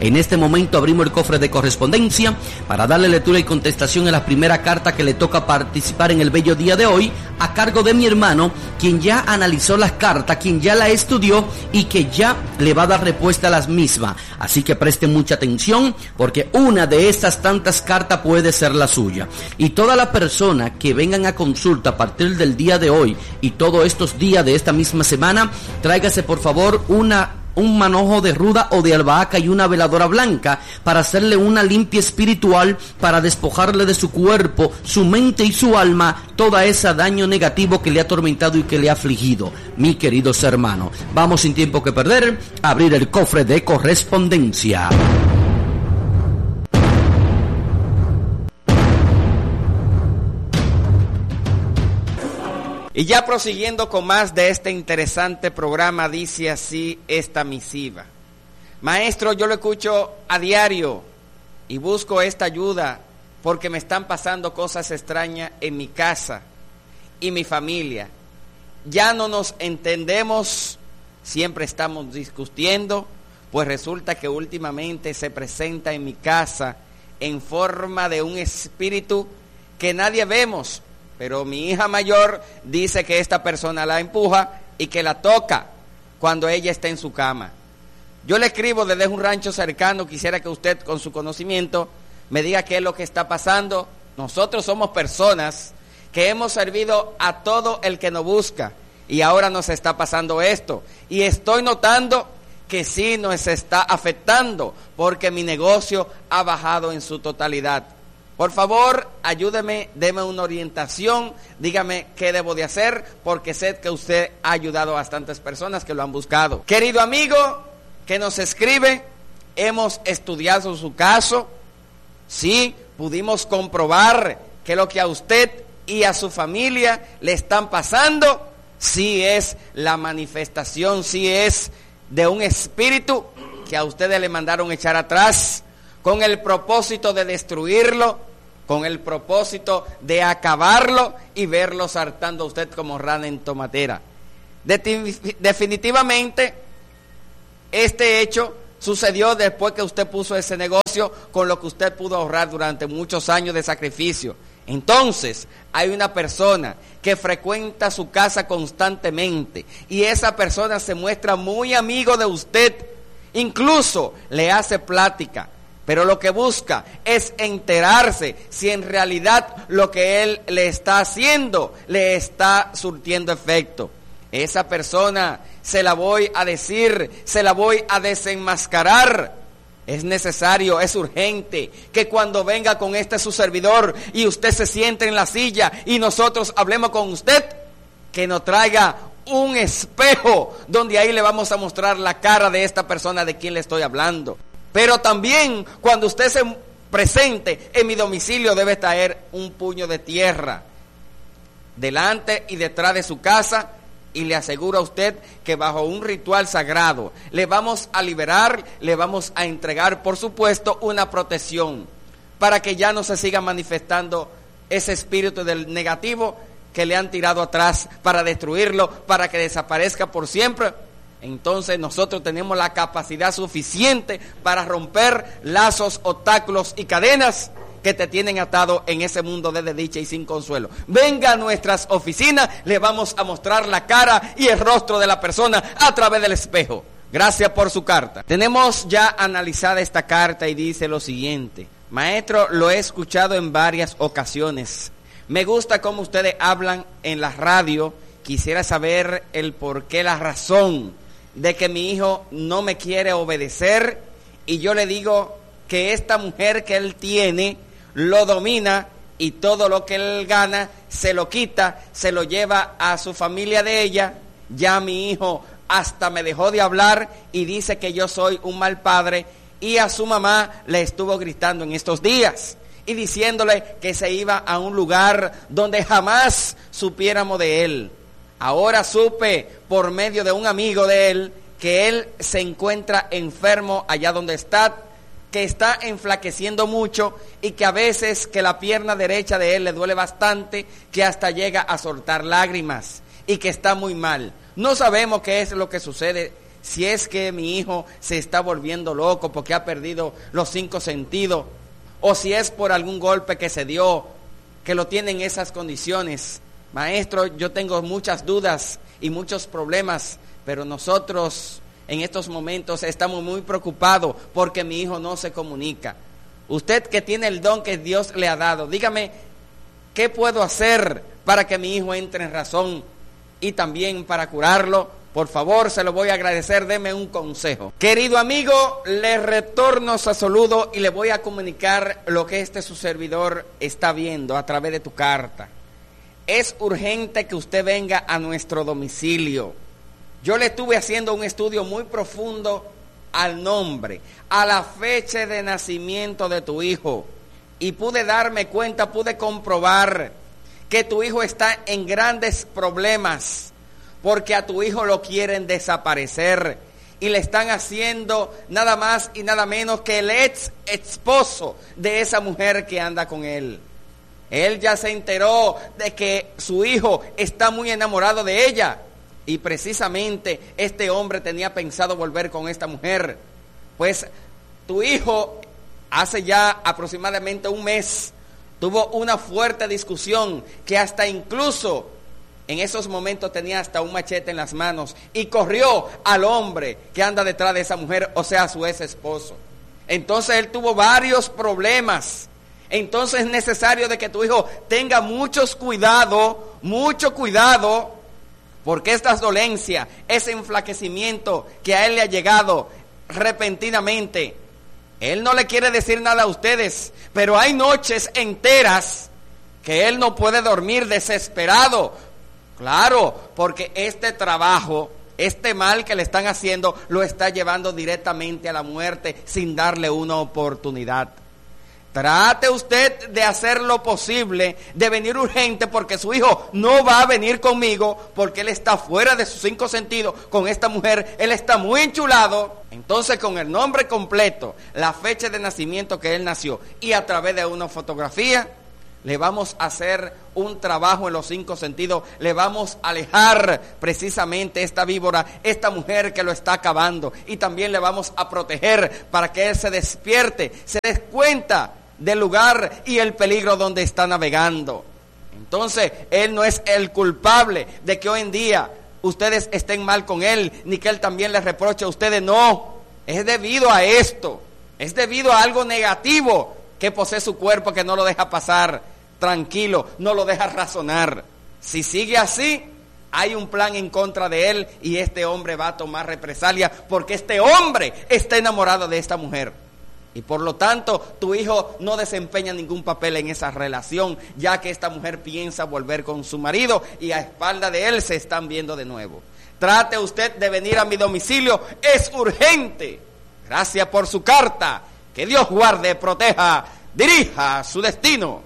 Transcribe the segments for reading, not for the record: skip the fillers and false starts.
En este momento abrimos el cofre de correspondencia para darle lectura y contestación a la primera carta que le toca participar en el bello día de hoy, a cargo de mi hermano, quien ya analizó las cartas, quien ya la estudió y que ya le va a dar respuesta a las mismas. Así que presten mucha atención, porque una de estas tantas cartas puede ser la suya. Y todas las personas que vengan a consulta a partir del día de hoy y todos estos días de esta misma semana, tráigase por favor un manojo de ruda o de albahaca y una veladora blanca para hacerle una limpia espiritual, para despojarle de su cuerpo, su mente y su alma toda ese daño negativo que le ha atormentado y que le ha afligido. Mi queridos hermanos, vamos sin tiempo que perder a abrir el cofre de correspondencia. Y ya prosiguiendo con más de este interesante programa, dice así esta misiva. Maestro, yo lo escucho a diario y busco esta ayuda porque me están pasando cosas extrañas en mi casa y mi familia. Ya no nos entendemos, siempre estamos discutiendo, pues resulta que últimamente se presenta en mi casa en forma de un espíritu que nadie vemos. Pero mi hija mayor dice que esta persona la empuja y que la toca cuando ella está en su cama. Yo le escribo desde un rancho cercano, quisiera que usted con su conocimiento me diga qué es lo que está pasando. Nosotros somos personas que hemos servido a todo el que nos busca y ahora nos está pasando esto. Y estoy notando que sí nos está afectando porque mi negocio ha bajado en su totalidad. Por favor, ayúdeme, deme una orientación, dígame qué debo de hacer, porque sé que usted ha ayudado a bastantes personas que lo han buscado. Querido amigo que nos escribe, hemos estudiado su caso, sí, pudimos comprobar que lo que a usted y a su familia le están pasando, sí es la manifestación, sí es de un espíritu que a ustedes le mandaron echar atrás, con el propósito de destruirlo, con el propósito de acabarlo y verlo saltando a usted como rana en tomatera. Definitivamente, este hecho sucedió después que usted puso ese negocio con lo que usted pudo ahorrar durante muchos años de sacrificio. Entonces, hay una persona que frecuenta su casa constantemente y esa persona se muestra muy amigo de usted, incluso le hace plática. Pero lo que busca es enterarse si en realidad lo que él le está haciendo le está surtiendo efecto. Esa persona se la voy a decir, se la voy a desenmascarar. Es necesario, es urgente que cuando venga con su servidor y usted se siente en la silla y nosotros hablemos con usted, que nos traiga un espejo donde ahí le vamos a mostrar la cara de esta persona de quien le estoy hablando. Pero también cuando usted se presente en mi domicilio debe traer un puño de tierra delante y detrás de su casa y le aseguro a usted que bajo un ritual sagrado le vamos a liberar, le vamos a entregar por supuesto una protección para que ya no se siga manifestando ese espíritu del negativo que le han tirado atrás para destruirlo, para que desaparezca por siempre. Entonces nosotros tenemos la capacidad suficiente para romper lazos, obstáculos y cadenas que te tienen atado en ese mundo de desdicha y sin consuelo. Venga a nuestras oficinas, le vamos a mostrar la cara y el rostro de la persona a través del espejo. Gracias por su carta. Tenemos ya analizada esta carta y dice lo siguiente. Maestro, lo he escuchado en varias ocasiones. Me gusta cómo ustedes hablan en la radio. Quisiera saber el por qué, la razón de que mi hijo no me quiere obedecer y yo le digo que esta mujer que él tiene lo domina y todo lo que él gana se lo quita, se lo lleva a su familia de ella. Ya mi hijo hasta me dejó de hablar y dice que yo soy un mal padre y a su mamá le estuvo gritando en estos días y diciéndole que se iba a un lugar donde jamás supiéramos de él. Ahora supe por medio de un amigo de él que él se encuentra enfermo allá donde está, que está enflaqueciendo mucho y que a veces que la pierna derecha de él le duele bastante, que hasta llega a soltar lágrimas y que está muy mal. No sabemos qué es lo que sucede, si es que mi hijo se está volviendo loco porque ha perdido los 5 sentidos, o si es por algún golpe que se dio, que lo tiene en esas condiciones. Maestro, yo tengo muchas dudas y muchos problemas, pero nosotros en estos momentos estamos muy preocupados porque mi hijo no se comunica. Usted que tiene el don que Dios le ha dado, dígame, ¿qué puedo hacer para que mi hijo entre en razón y también para curarlo? Por favor, se lo voy a agradecer, deme un consejo. Querido amigo, le retorno su saludo y le voy a comunicar lo que su servidor está viendo a través de tu carta. Es urgente que usted venga a nuestro domicilio. Yo le estuve haciendo un estudio muy profundo al nombre, a la fecha de nacimiento de tu hijo, y pude darme cuenta, pude comprobar que tu hijo está en grandes problemas, porque a tu hijo lo quieren desaparecer y le están haciendo nada más y nada menos que el ex esposo de esa mujer que anda con él. Él ya se enteró de que su hijo está muy enamorado de ella, y precisamente este hombre tenía pensado volver con esta mujer. Pues tu hijo hace ya aproximadamente un mes tuvo una fuerte discusión que hasta incluso en esos momentos tenía hasta un machete en las manos y corrió al hombre que anda detrás de esa mujer, o sea, su ex esposo. Entonces él tuvo varios problemas. Entonces es necesario de que tu hijo tenga mucho cuidado, porque estas dolencias, ese enflaquecimiento que a él le ha llegado repentinamente, él no le quiere decir nada a ustedes, pero hay noches enteras que él no puede dormir desesperado. Claro, porque este trabajo, este mal que le están haciendo, lo está llevando directamente a la muerte sin darle una oportunidad. Trate usted de hacer lo posible, de venir urgente, porque su hijo no va a venir conmigo, porque él está fuera de sus 5 sentidos con esta mujer, él está muy enchulado. Entonces, con el nombre completo, la fecha de nacimiento que él nació y a través de una fotografía, le vamos a hacer un trabajo en los 5 sentidos, le vamos a alejar precisamente esta víbora, esta mujer que lo está acabando, y también le vamos a proteger para que él se despierte, se dé cuenta del lugar y el peligro donde está navegando. Entonces, él no es el culpable de que hoy en día ustedes estén mal con él, ni que él también les reproche a ustedes, no. Es debido a esto, es debido a algo negativo que posee su cuerpo, que no lo deja pasar tranquilo, no lo deja razonar. Si sigue así, hay un plan en contra de él y este hombre va a tomar represalia, porque este hombre está enamorado de esta mujer. Y por lo tanto, tu hijo no desempeña ningún papel en esa relación, ya que esta mujer piensa volver con su marido y a espalda de él se están viendo de nuevo. Trate usted de venir a mi domicilio, es urgente. Gracias por su carta. Que Dios guarde, proteja, dirija su destino.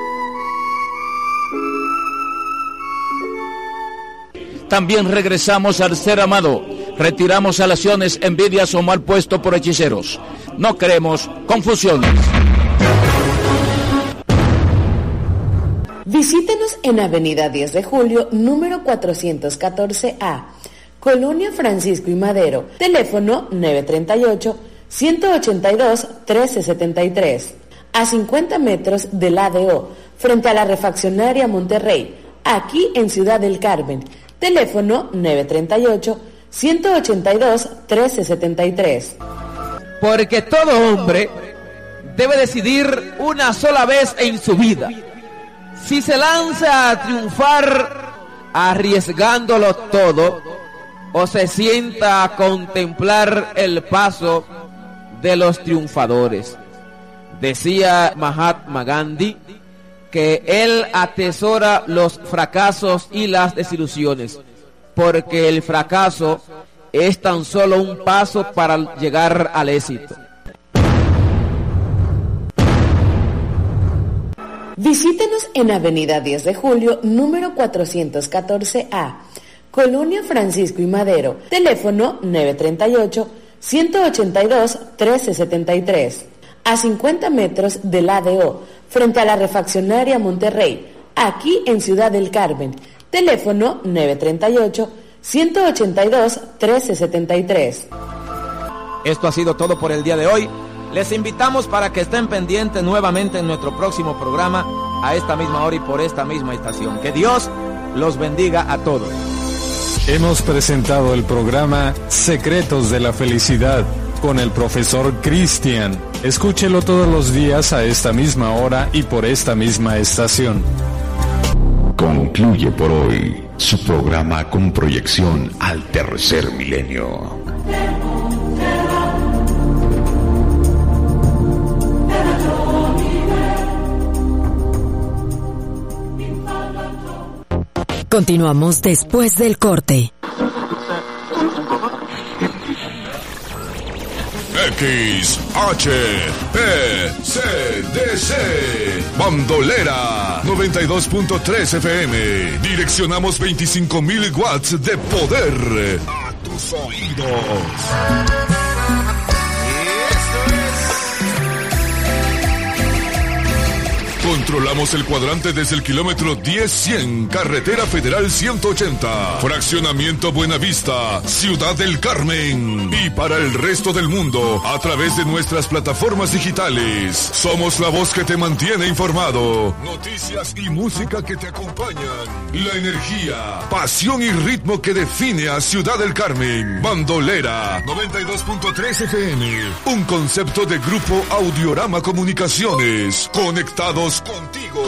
También regresamos al ser amado. Retiramos alaciones, envidias o mal puesto por hechiceros. No queremos confusiones. Visítenos en Avenida 10 de Julio, número 414A, Colonia Francisco y Madero, teléfono 938-182-1373, a 50 metros del ADO, frente a la refaccionaria Monterrey, aquí en Ciudad del Carmen, teléfono 938-182-1373. Porque todo hombre debe decidir una sola vez en su vida si se lanza a triunfar arriesgándolo todo o se sienta a contemplar el paso de los triunfadores. Decía Mahatma Gandhi que él atesora los fracasos y las desilusiones, porque el fracaso es tan solo un paso para llegar al éxito. Visítenos en Avenida 10 de Julio, número 414A, Colonia Francisco y Madero, teléfono 938-182-1373, a 50 metros del ADO, frente a la refaccionaria Monterrey, aquí en Ciudad del Carmen, teléfono 938 182-1373. Esto ha sido todo por el día de hoy. Les invitamos para que estén pendientes nuevamente en nuestro próximo programa a esta misma hora y por esta misma estación. Que Dios los bendiga a todos. Hemos presentado el programa Secretos de la Felicidad con el profesor Cristian. Escúchelo todos los días a esta misma hora y por esta misma estación. Concluye por hoy su programa con proyección al tercer milenio. Continuamos después del corte. XHPCDC Bandolera 92.3 FM. Direccionamos 25,000 watts de poder a tus oídos. Controlamos el cuadrante desde el kilómetro 10-100, Carretera Federal 180, Fraccionamiento Buenavista, Ciudad del Carmen. Y para el resto del mundo, a través de nuestras plataformas digitales. Somos la voz que te mantiene informado. Noticias y música que te acompañan. La energía, pasión y ritmo que define a Ciudad del Carmen. Bandolera 92.3 FM. Un concepto de Grupo Audiorama Comunicaciones. Conectados contigo.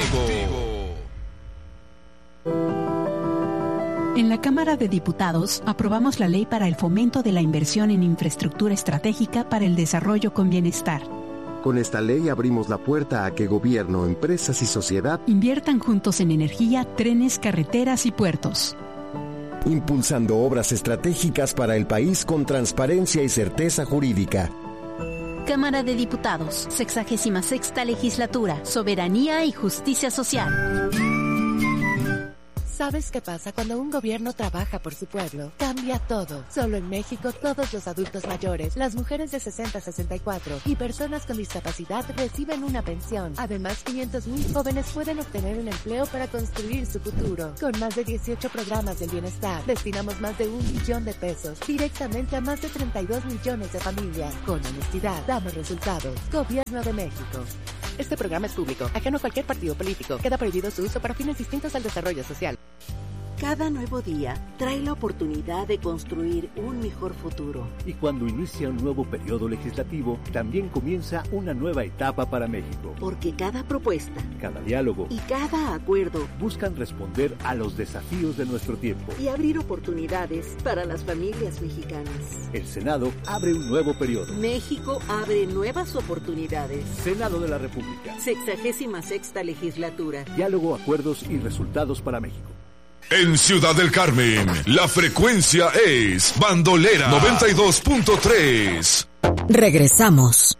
En la Cámara de Diputados aprobamos la ley para el fomento de la inversión en infraestructura estratégica para el desarrollo con bienestar. Con esta ley abrimos la puerta a que gobierno, empresas y sociedad inviertan juntos en energía, trenes, carreteras y puertos. Impulsando obras estratégicas para el país con transparencia y certeza jurídica. Cámara de Diputados, 66ª Legislatura, Soberanía y Justicia Social. ¿Sabes qué pasa cuando un gobierno trabaja por su pueblo? Cambia todo. Solo en México, todos los adultos mayores, las mujeres de 60 a 64 y personas con discapacidad reciben una pensión. Además, 500,000 jóvenes pueden obtener un empleo para construir su futuro. Con más de 18 programas del bienestar, destinamos más de 1 billón de pesos directamente a más de 32 millones de familias. Con honestidad, damos resultados. Gobierno de México. Este programa es público, ajeno a cualquier partido político. Queda prohibido su uso para fines distintos al desarrollo social. Cada nuevo día trae la oportunidad de construir un mejor futuro. Y cuando inicia un nuevo periodo legislativo, también comienza una nueva etapa para México. Porque cada propuesta, cada diálogo y cada acuerdo buscan responder a los desafíos de nuestro tiempo y abrir oportunidades para las familias mexicanas. El Senado abre un nuevo periodo. México abre nuevas oportunidades. Senado de la República. 66ª Legislatura. Diálogo, acuerdos y resultados para México. En Ciudad del Carmen, la frecuencia es Bandolera 92.3. Regresamos.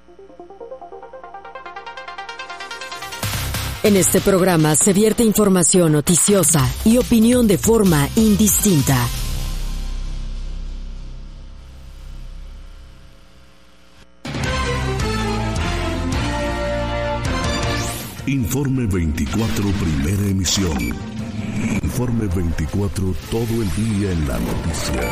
En este programa se vierte información noticiosa y opinión de forma indistinta. Informe 24, primera emisión. Informe 24, todo el día en la noticia.